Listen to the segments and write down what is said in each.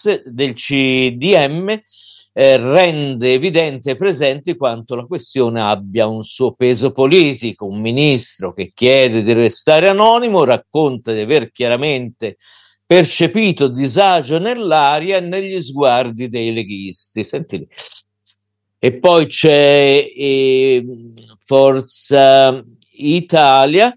del CDM rende evidente e presente quanto la questione abbia un suo peso politico. Un ministro che chiede di restare anonimo racconta di aver chiaramente percepito disagio nell'aria e negli sguardi dei leghisti. Senti lì. E poi c'è Forza Italia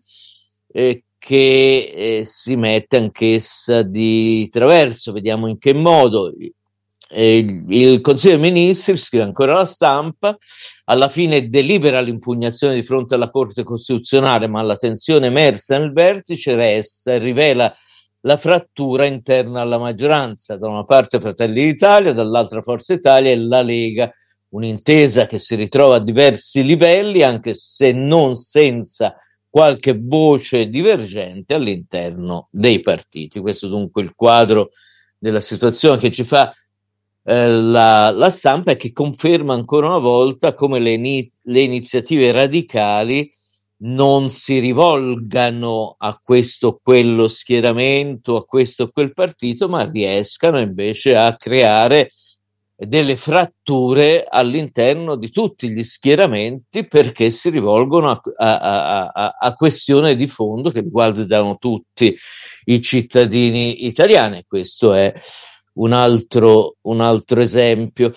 che si mette anch'essa di traverso. Vediamo in che modo. Il Consiglio dei Ministri, scrive ancora La Stampa, alla fine delibera l'impugnazione di fronte alla Corte Costituzionale, ma la tensione emersa nel vertice resta e rivela la frattura interna alla maggioranza. Da una parte Fratelli d'Italia, dall'altra Forza Italia e la Lega. Un'intesa che si ritrova a diversi livelli, anche se non senza qualche voce divergente all'interno dei partiti. Questo dunque il quadro della situazione che ci fa la Stampa, e che conferma ancora una volta come le iniziative radicali non si rivolgano a questo o quello schieramento, a questo o quel partito, ma riescano invece a creare delle fratture all'interno di tutti gli schieramenti, perché si rivolgono a questioni di fondo che riguardano tutti i cittadini italiani. Questo è un altro esempio.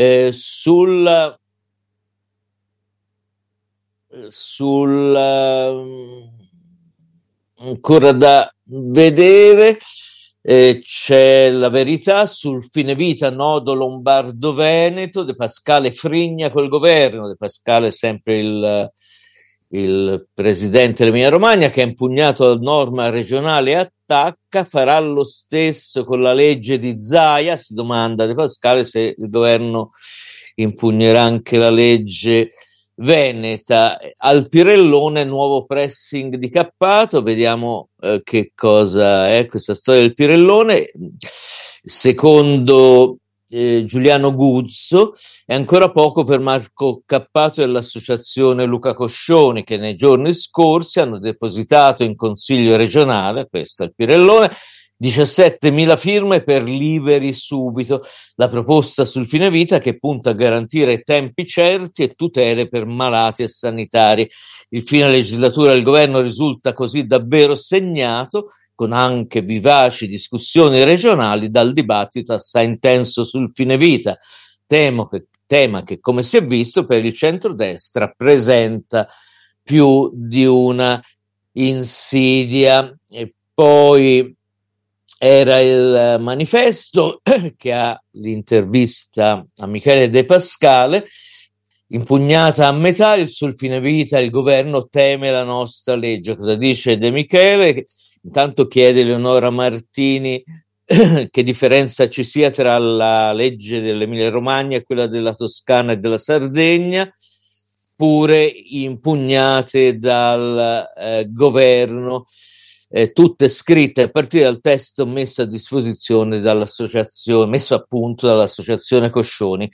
Ancora da vedere. C'è La Verità sul fine vita, nodo lombardo-veneto, De Pascale frigna col governo. De Pascale è sempre il presidente dell'Emilia Romagna, che ha impugnato la norma regionale e attacca. Farà lo stesso con la legge di Zaia. Si domanda De Pascale se il governo impugnerà anche la legge veneta. Al Pirellone, nuovo pressing di Cappato. Vediamo che cosa è questa storia del Pirellone. Secondo Giuliano Guzzo è ancora poco per Marco Cappato e l'associazione Luca Coscioni, che nei giorni scorsi hanno depositato in consiglio regionale, questo è il Pirellone, 17.000 firme per liberi subito, la proposta sul fine vita che punta a garantire tempi certi e tutele per malati e sanitari. Il fine legislatura del governo risulta così davvero segnato, con anche vivaci discussioni regionali, dal dibattito assai intenso sul fine vita, tema che, come si è visto, per il centrodestra presenta più di una insidia. E poi era il Manifesto, che ha l'intervista a Michele De Pascale, impugnata a metà, sul fine vita il governo teme la nostra legge. Cosa dice De Michele? Intanto chiede Eleonora Martini che differenza ci sia tra la legge dell'Emilia Romagna e quella della Toscana e della Sardegna, pure impugnate dal governo, tutte scritte a partire dal testo messo a disposizione messo a punto dall'associazione Coscioni.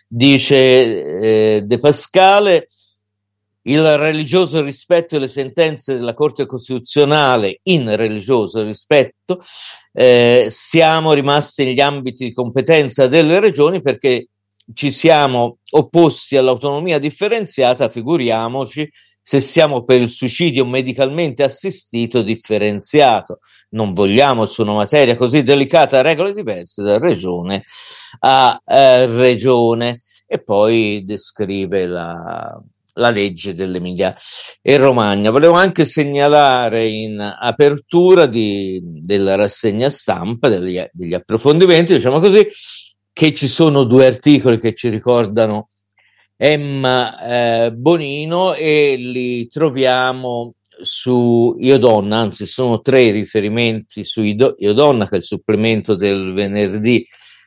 Dice De Pascale: il religioso rispetto delle sentenze della Corte Costituzionale, in religioso rispetto, siamo rimasti negli ambiti di competenza delle regioni, perché ci siamo opposti all'autonomia differenziata, figuriamoci se siamo per il suicidio medicalmente assistito differenziato. Non vogliamo, su una materia così delicata, regole diverse da regione a regione. E poi descrive la legge dell'Emilia e Romagna. Volevo anche segnalare in apertura della rassegna stampa, degli approfondimenti, diciamo così, che ci sono due articoli che ci ricordano Emma Bonino, e li troviamo su Io Donna, anzi sono 3 riferimenti su Io Donna, che è il supplemento del venerdì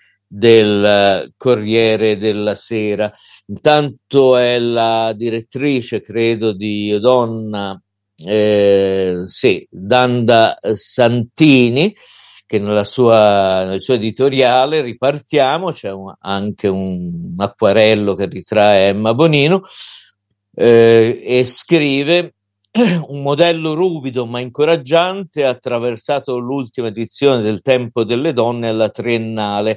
del Corriere della Sera. Intanto è la direttrice, credo, di Io Donna, Danda Santini, che nel suo editoriale Ripartiamo c'è anche un acquarello che ritrae Emma Bonino, e scrive: un modello ruvido ma incoraggiante ha attraversato l'ultima edizione del Tempo delle Donne alla Triennale.